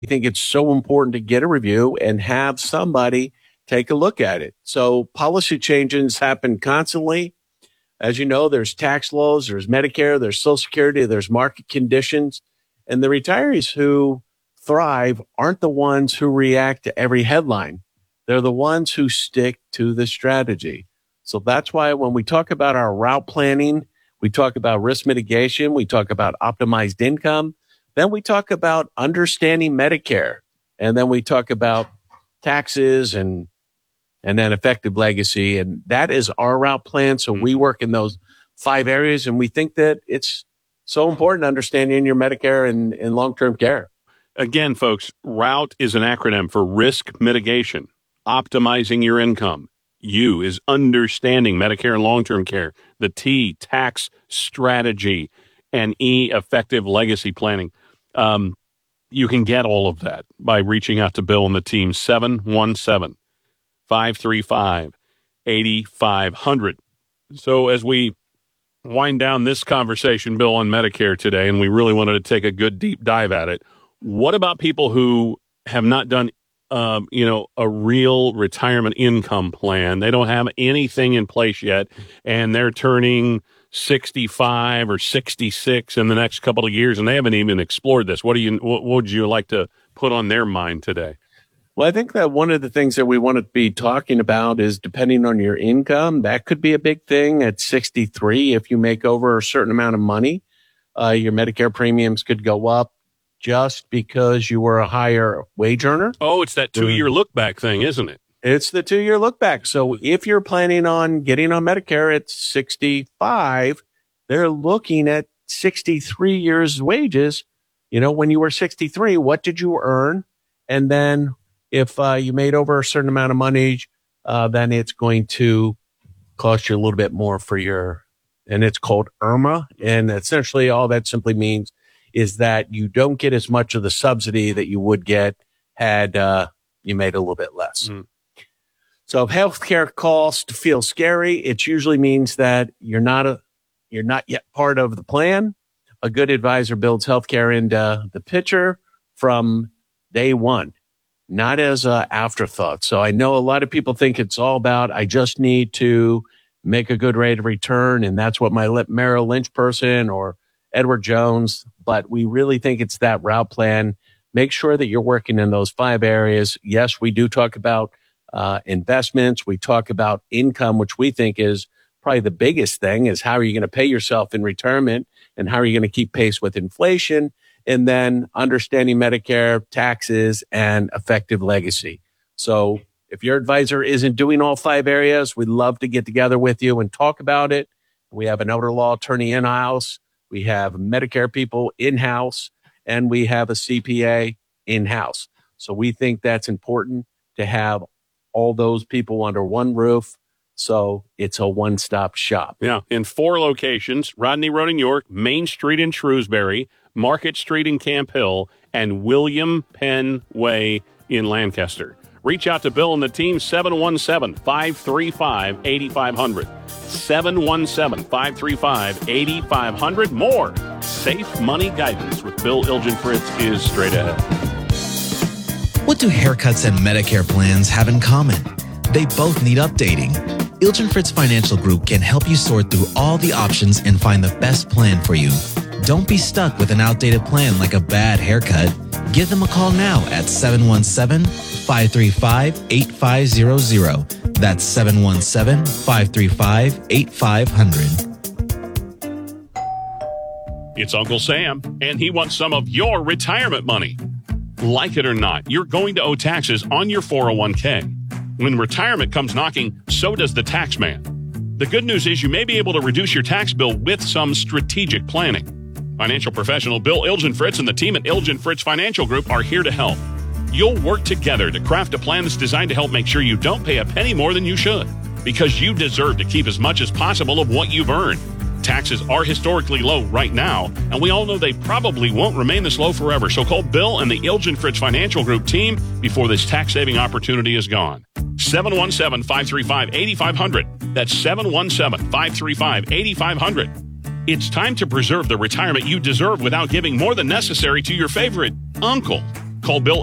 I think it's so important to get a review and have somebody take a look at it. So policy changes happen constantly. As you know, there's tax laws, there's Medicare, there's Social Security, there's market conditions. And the retirees who thrive aren't the ones who react to every headline. They're the ones who stick to the strategy. So that's why when we talk about our route planning, we talk about risk mitigation, we talk about optimized income, then we talk about understanding Medicare, and then we talk about taxes and then effective legacy. And that is our route plan. So we work in those 5 areas, and we think that it's so important understanding your Medicare and long-term care. Again, folks, ROUT is an acronym for risk mitigation, optimizing your income. U is understanding Medicare and long-term care. The T, tax strategy, and E, effective legacy planning. You can get all of that by reaching out to Bill and the team, 717-535-8500. So as we wind down this conversation, Bill, on Medicare today, and we really wanted to take a good deep dive at it, what about people who have not done a real retirement income plan? They don't have anything in place yet, and they're turning 65 or 66 in the next couple of years, and they haven't even explored this. What would you like to put on their mind today? Well, I think that one of the things that we want to be talking about is, depending on your income, that could be a big thing at 63. If you make over a certain amount of money, your Medicare premiums could go up just because you were a higher wage earner. Oh, it's that 2-year look back thing, isn't it? It's the 2-year look back. So if you're planning on getting on Medicare at 65, they're looking at 63 years wages. When you were 63, what did you earn? And then if you made over a certain amount of money, then it's going to cost you a little bit more and it's called IRMAA. And essentially all that simply means is that you don't get as much of the subsidy that you would get had you made a little bit less. Mm. So if healthcare costs feel scary, it usually means that you're not yet part of the plan. A good advisor builds healthcare into the picture from day one, not as an afterthought. So I know a lot of people think it's all about, I just need to make a good rate of return, and that's what my Merrill Lynch person or Edward Jones, but we really think it's that route plan. Make sure that you're working in those 5 areas. Yes, we do talk about investments. We talk about income, which we think is probably the biggest thing, is how are you going to pay yourself in retirement and how are you going to keep pace with inflation? And then understanding Medicare, taxes, and effective legacy. So if your advisor isn't doing all 5 areas, we'd love to get together with you and talk about it. We have an elder law attorney in-house. We have Medicare people in-house, and we have a CPA in-house. So we think that's important to have all those people under one roof. So it's a one-stop shop. Yeah, in 4 locations: Rodney Road in York, Main Street in Shrewsbury, Market Street in Camp Hill, and William Penn Way in Lancaster. Reach out to Bill and the team, 717-535-8500. 717-535-8500. More safe money guidance with Bill Ilgenfritz is straight ahead. What do haircuts and Medicare plans have in common? They both need updating. Ilgenfritz Financial Group can help you sort through all the options and find the best plan for you. Don't be stuck with an outdated plan like a bad haircut. Give them a call now at 717-535-8500. That's 717-535-8500. It's Uncle Sam, and he wants some of your retirement money. Like it or not, you're going to owe taxes on your 401k. When retirement comes knocking, so does the tax man. The good news is you may be able to reduce your tax bill with some strategic planning. Financial professional Bill Ilgenfritz and the team at Ilgenfritz Financial Group are here to help. You'll work together to craft a plan that's designed to help make sure you don't pay a penny more than you should, because you deserve to keep as much as possible of what you've earned. Taxes are historically low right now, and we all know they probably won't remain this low forever. So call Bill and the Ilgenfritz Financial Group team before this tax-saving opportunity is gone. 717-535-8500. That's 717-535-8500. It's time to preserve the retirement you deserve without giving more than necessary to your favorite uncle. Call Bill